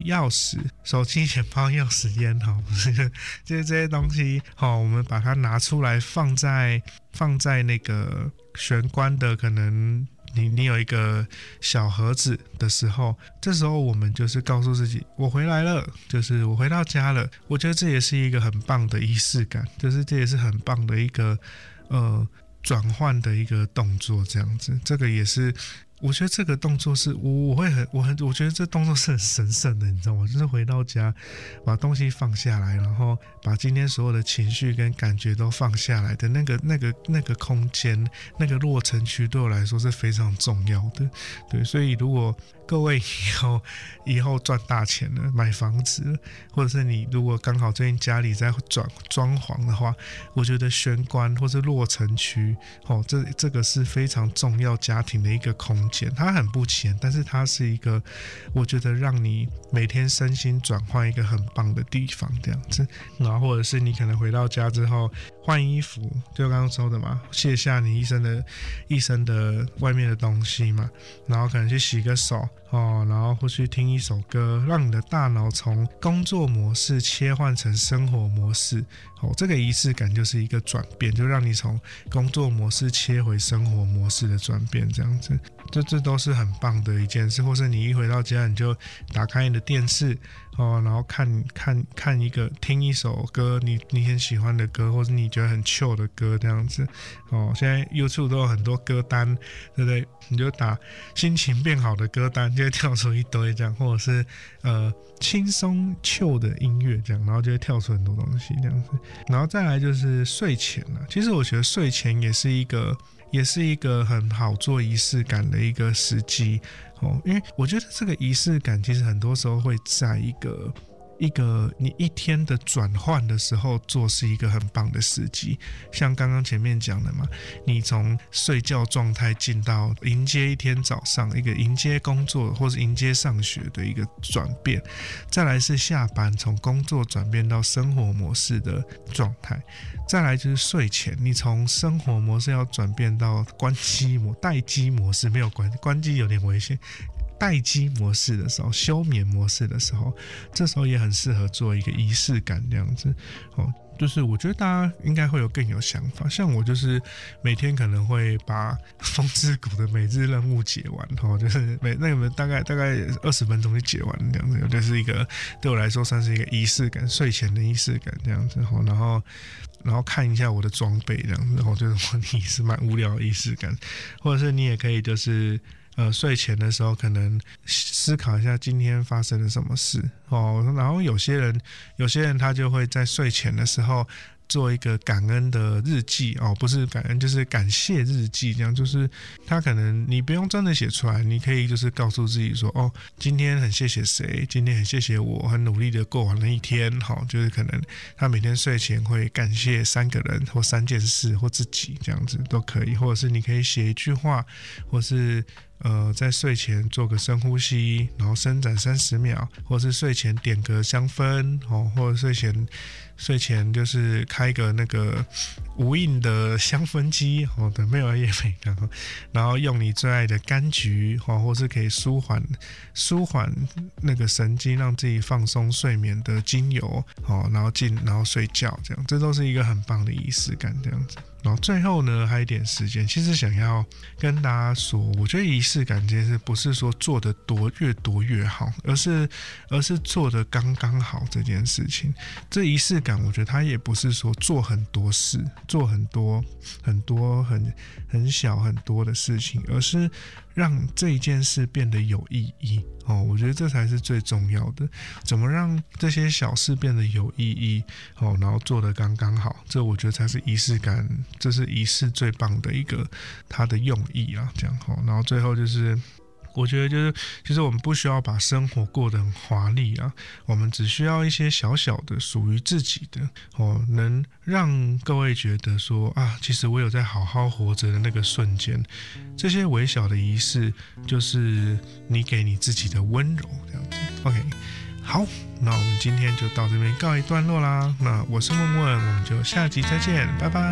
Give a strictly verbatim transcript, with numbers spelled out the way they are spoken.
钥匙、手机、钱包、钥匙、烟，哈，不是，就是这些东西，哈，我们把它拿出来放在放在那个玄关的可能。你你有一个小盒子的时候，这时候我们就是告诉自己，我回来了，就是我回到家了。我觉得这也是一个很棒的仪式感，就是这也是很棒的一个呃转换的一个动作，这样子，这个也是。我觉得这个动作是我我会很我很我觉得这动作是很神圣的，你知道吗？就是回到家，把东西放下来，然后把今天所有的情绪跟感觉都放下来的那个那个那个空间，那个落尘区对我来说是非常重要的。对，所以如果各位以后以后赚大钱了，买房子了，或者是你如果刚好最近家里在转装潢的话，我觉得玄关或是落尘区，哦，这这个是非常重要家庭的一个空间。它很不钱，但是它是一个我觉得让你每天身心转换一个很棒的地方，这样子。然后或者是你可能回到家之后换衣服，就刚刚说的嘛，卸下你一身的一身的外面的东西嘛，然后可能去洗个手哦，然后或去听一首歌，让你的大脑从工作模式切换成生活模式。哦，这个仪式感就是一个转变，就让你从工作模式切回生活模式的转变，这样子。这这都是很棒的一件事，或是你一回到家你就打开你的电视哦，然后看看看一个听一首歌，你你很喜欢的歌，或是你觉得很 chill 的歌，这样子哦。现在 YouTube 都有很多歌单，对不对？你就打心情变好的歌单，就会跳出一堆这样，或者是呃轻松 chill 的音乐这样，然后就会跳出很多东西这样子。然后再来就是睡前了，其实我觉得睡前也是一个。也是一个很好做仪式感的一个时机哦，因为我觉得这个仪式感其实很多时候会在一个一个你一天的转换的时候做，是一个很棒的时机。像刚刚前面讲的嘛，你从睡觉状态进到迎接一天早上，一个迎接工作或是迎接上学的一个转变，再来是下班从工作转变到生活模式的状态，再来就是睡前你从生活模式要转变到关机模待机模式，没有关关机有点危险，待机模式的时候，休眠模式的时候，这时候也很适合做一个仪式感这样子哦。就是我觉得大家应该会有更有想法，像我就是每天可能会把《风之谷》的每日任务解完哦，就是每那个大概大概二十分钟就解完这样子，就是一个对我来说算是一个仪式感，睡前的仪式感这样子哦。然后然后看一下我的装备这样子，然后就是我也是蛮无聊的仪式感，或者是你也可以就是。呃，睡前的时候可能思考一下今天发生了什么事哦，然后有些人，有些人他就会在睡前的时候做一个感恩的日记哦，不是感恩就是感谢日记，这样就是他可能你不用真的写出来，你可以就是告诉自己说哦，今天很谢谢谁，今天很谢谢我很努力的过完了一天，好、哦，就是可能他每天睡前会感谢三个人或三件事或自己这样子都可以，或者是你可以写一句话，或是。呃，在睡前做个深呼吸，然后伸展三十秒，或是睡前点个香氛哦，或者睡前睡前就是开个那个无印的香氛机哦，对，没有业配，然后然后用你最爱的柑橘哦，或是可以舒缓舒缓那个神经，让自己放松睡眠的精油哦，然后进然后睡觉，这样这都是一个很棒的仪式感，这样子。然后最后呢，还有一点时间，其实想要跟大家说，我觉得仪式感这件事不是说做得多越多越好，而是而是做得刚刚好这件事情。这仪式感，我觉得它也不是说做很多事，做很多很多很很小很多的事情，而是让这一件事变得有意义哦。我觉得这才是最重要的。怎么让这些小事变得有意义哦，然后做得刚刚好，这我觉得才是仪式感。这是仪式最棒的一个它的用意啊，这样齁。然后最后就是，我觉得就是，其实我们不需要把生活过得很华丽啊，我们只需要一些小小的属于自己的哦，能让各位觉得说啊，其实我有在好好活着的那个瞬间，这些微小的仪式，就是你给你自己的温柔，这样子。OK。好，那我们今天就到这边告一段落啦。那我是问问，我们就下集再见，拜拜。